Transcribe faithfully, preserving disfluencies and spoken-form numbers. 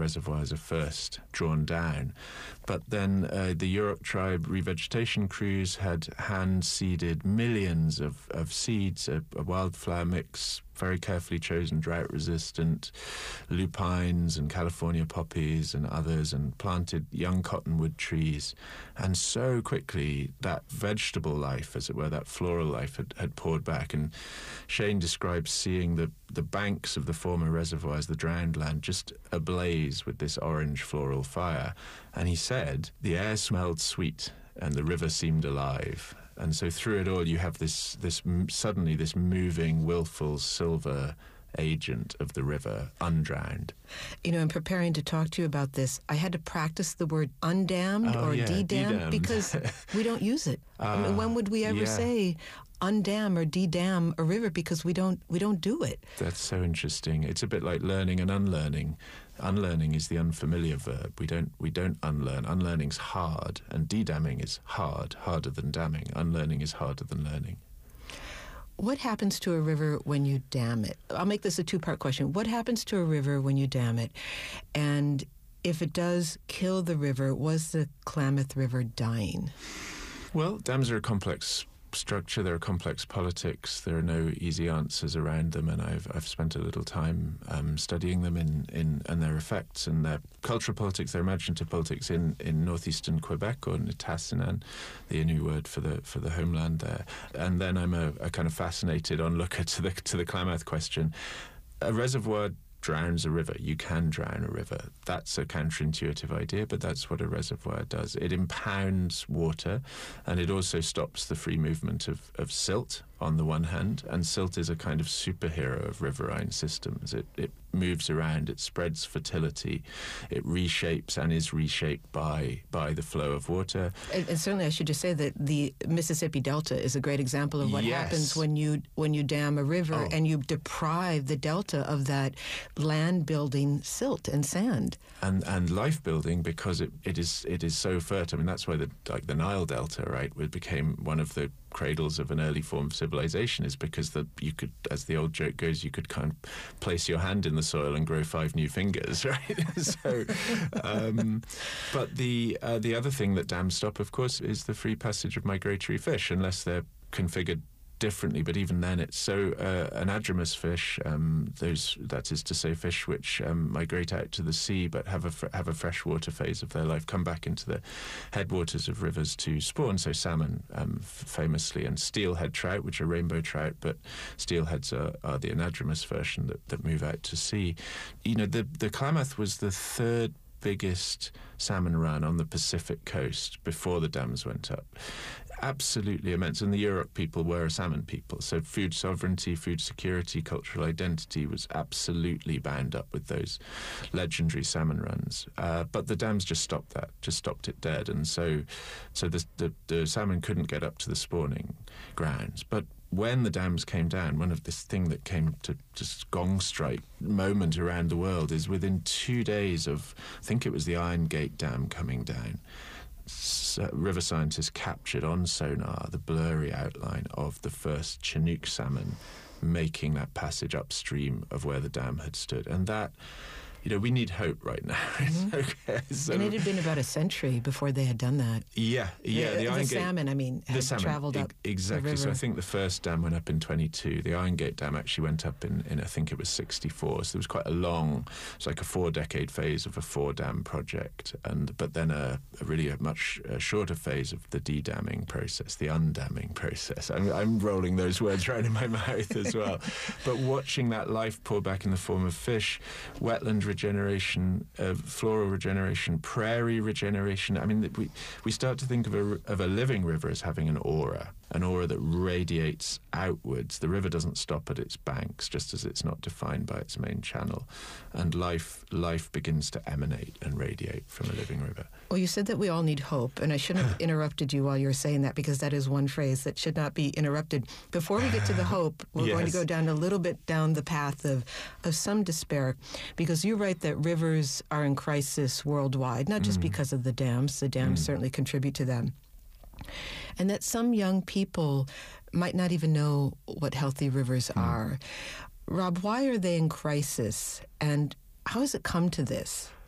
reservoirs are first drawn down. But then uh, the Yurok tribe revegetation crews had hand-seeded millions of, of seeds, a, a wildflower mix, very carefully chosen, drought-resistant lupines and California poppies and others, and planted young cottonwood trees. And so quickly that vegetable life, as it were, that floral life had, had poured back. And Shane describes seeing the, the banks of the former reservoirs, the drowned land, just ablaze with this orange floral fire. And he said the air smelled sweet and the river seemed alive. And so through it all, you have this, this suddenly this moving, willful, silver agent of the river, undrowned. You know, in preparing to talk to you about this, I had to practice the word undammed oh, or yeah, de-dammed de-dammed. because we don't use it. Uh, I mean, when would we ever yeah. say undam or de-dam a river, because we don't we don't do it? That's so interesting. It's a bit like learning and unlearning. Unlearning is the unfamiliar verb. We don't we don't unlearn. Unlearning's hard, and de-damming is hard, harder than damming. Unlearning is harder than learning. What happens to a river when you dam it? I'll make this a two-part question. What happens to a river when you dam it? And if it does kill the river, was the Klamath River dying? Well, dams are a complex structure. There are complex politics. There are no easy answers around them, and I've I've spent a little time um, studying them in, in and their effects and their cultural politics, their imaginative politics in, in northeastern Quebec, or Nitassinan, the Innu word for the for the homeland there. And then I'm a, a kind of fascinated onlooker to the to the Klamath question. A reservoir drowns a river. You can drown a river. That's a counterintuitive idea, but that's what a reservoir does. It impounds water, and it also stops the free movement of, of silt on the one hand, and silt is a kind of superhero of riverine systems. It, it moves around, it spreads fertility, it reshapes and is reshaped by by the flow of water. And, and certainly I should just say that the Mississippi Delta is a great example of what yes. happens when you when you dam a river oh. and you deprive the delta of that land building silt and sand. And and life building, because it, it is it is so fertile. I mean, that's why the like the Nile Delta, right, it became one of the cradles of an early form of civilization, is because that you could, as the old joke goes, you could kind of place your hand in the soil and grow five new fingers, right? so, um, but the uh, the other thing that dams stop, of course, is the free passage of migratory fish, unless they're configured differently. But even then, it's so uh, anadromous fish, um, those that is to say, fish which um, migrate out to the sea but have a fr- have a freshwater phase of their life, come back into the headwaters of rivers to spawn. So salmon, um, f- famously, and steelhead trout, which are rainbow trout, but steelheads are, are the anadromous version that, that move out to sea. You know, the the Klamath was the third biggest salmon run on the Pacific coast before the dams went up. Absolutely immense. And the Yurok people were a salmon people. So food sovereignty, food security, cultural identity was absolutely bound up with those legendary salmon runs. Uh, but the dams just stopped that, just stopped it dead. And so so the, the, the salmon couldn't get up to the spawning grounds. But when the dams came down, one of this thing that came to just gong strike moment around the world is within two days of, I think it was the Iron Gate Dam coming down, so river scientists captured on sonar the blurry outline of the first Chinook salmon making that passage upstream of where the dam had stood. And that, you know, we need hope right now. Mm-hmm. okay, so, and it had been about a century before they had done that. Yeah, yeah. The, the, the Iron salmon, Gate, I mean, had salmon, travelled up e- exactly. the river. So I think the first dam went up in twenty-two. The Iron Gate Dam actually went up in, in I think it was sixty-four. So there was quite a long, it's like a four-decade phase of a four-dam project, and but then a, a really a much uh, shorter phase of the de-damming process, the undamming process. I'm, I'm rolling those words right in my mouth as well. But watching that life pour back in the form of fish, wetland regeneration, Uh, floral regeneration, prairie regeneration. I mean, we we start to think of a of a living river as having an aura, an aura that radiates outwards. The river doesn't stop at its banks, just as it's not defined by its main channel, and life life begins to emanate and radiate from a living river. Well, you said that we all need hope, and I shouldn't have interrupted you while you were saying that, because that is one phrase that should not be interrupted. Before we get to the hope, we're yes. going to go down a little bit down the path of, of some despair, because you write that rivers are in crisis worldwide, not just mm. because of the dams. The dams mm. certainly contribute to them. And that some young people might not even know what healthy rivers mm. are. Rob, why are they in crisis, and how has it come to this?